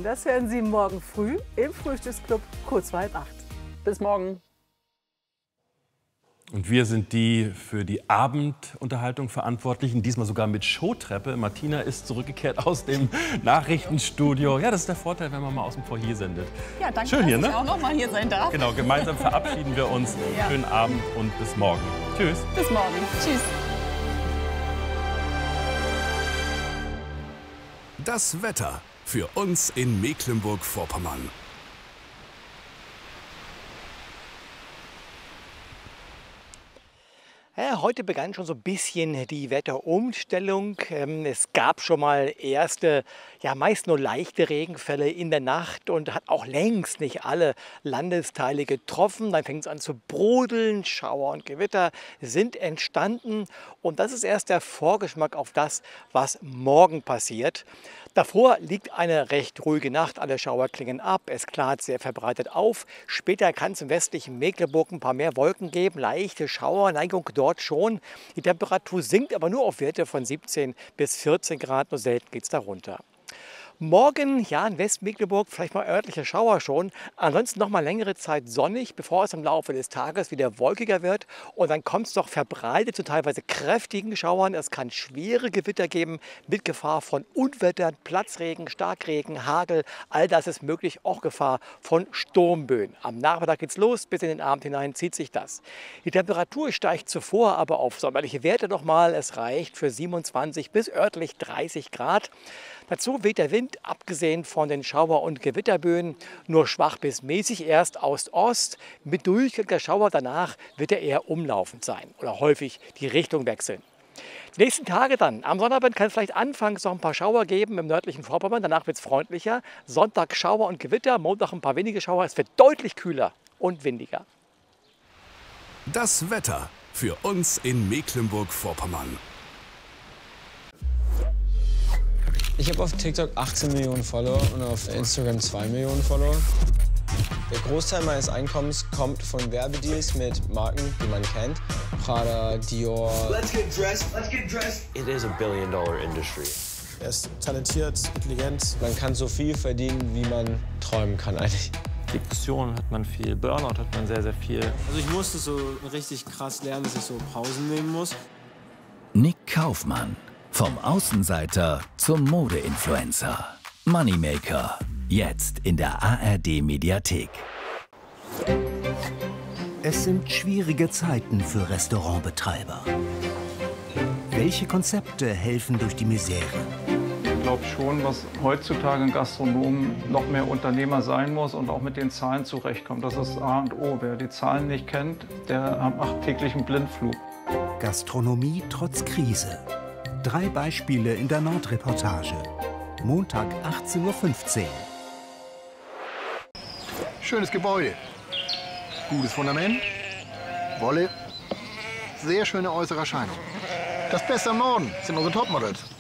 Ferien, das hören Sie morgen früh im Frühstücksclub kurz vor 7:30. Bis morgen. Und wir sind die für die Abendunterhaltung Verantwortlichen, diesmal sogar mit Showtreppe. Martina ist zurückgekehrt aus dem Nachrichtenstudio. Ja, das ist der Vorteil, wenn man mal aus dem Foyer sendet. Ja, danke, schön hier, dass ne? ich auch noch mal hier sein darf. Genau, gemeinsam verabschieden wir uns. Ja. Schönen Abend und bis morgen. Tschüss. Bis morgen. Tschüss. Das Wetter für uns in Mecklenburg-Vorpommern. Ja, heute begann schon so ein bisschen die Wetterumstellung. Es gab schon mal erste, ja meist nur leichte Regenfälle in der Nacht und hat auch längst nicht alle Landesteile getroffen. Dann fängt es an zu brodeln, Schauer und Gewitter sind entstanden. Und das ist erst der Vorgeschmack auf das, was morgen passiert. Davor liegt eine recht ruhige Nacht, alle Schauer klingen ab, es klart sehr verbreitet auf. Später kann es im westlichen Mecklenburg ein paar mehr Wolken geben, leichte Schauerneigung dort schon. Die Temperatur sinkt aber nur auf Werte von 17 bis 14 Grad, nur selten geht es darunter. Morgen, ja, in Westmecklenburg vielleicht mal örtliche Schauer schon. Ansonsten noch mal längere Zeit sonnig, bevor es im Laufe des Tages wieder wolkiger wird. Und dann kommt es doch verbreitet zu teilweise kräftigen Schauern. Es kann schwere Gewitter geben mit Gefahr von Unwettern, Platzregen, Starkregen, Hagel. All das ist möglich, auch Gefahr von Sturmböen. Am Nachmittag geht's los, bis in den Abend hinein zieht sich das. Die Temperatur steigt zuvor aber auf sommerliche Werte noch mal. Es reicht für 27 bis örtlich 30 Grad. Dazu weht der Wind, abgesehen von den Schauer- und Gewitterböen, nur schwach bis mäßig erst Ost-Ost. Mit durchgängiger Schauer danach wird er eher umlaufend sein oder häufig die Richtung wechseln. Die nächsten Tage dann. Am Sonnabend kann es vielleicht anfangs noch ein paar Schauer geben im nördlichen Vorpommern. Danach wird es freundlicher. Sonntag Schauer und Gewitter, Montag ein paar wenige Schauer. Es wird deutlich kühler und windiger. Das Wetter für uns in Mecklenburg-Vorpommern. Ich habe auf TikTok 18 Millionen Follower und auf Instagram 2 Millionen Follower. Der Großteil meines Einkommens kommt von Werbedeals mit Marken, die man kennt. Prada, Dior. Let's get dressed. Let's get dressed. It is a billion-dollar industry. Er ist talentiert, intelligent. Man kann so viel verdienen, wie man träumen kann eigentlich. Depression hat man viel, Burnout hat man sehr, sehr viel. Also ich musste so richtig krass lernen, dass ich so Pausen nehmen muss. Nick Kaufmann. Vom Außenseiter zum Modeinfluencer. Moneymaker. Jetzt in der ARD-Mediathek. Es sind schwierige Zeiten für Restaurantbetreiber. Welche Konzepte helfen durch die Misere? Ich glaube schon, dass heutzutage ein Gastronom noch mehr Unternehmer sein muss und auch mit den Zahlen zurechtkommt. Das ist A und O. Wer die Zahlen nicht kennt, der macht täglich einen Blindflug. Gastronomie trotz Krise. 3 Beispiele in der Nordreportage. Montag 18:15 Uhr. Schönes Gebäude. Gutes Fundament. Wolle. Sehr schöne äußere Erscheinung. Das Beste am Norden sind unsere Topmodels.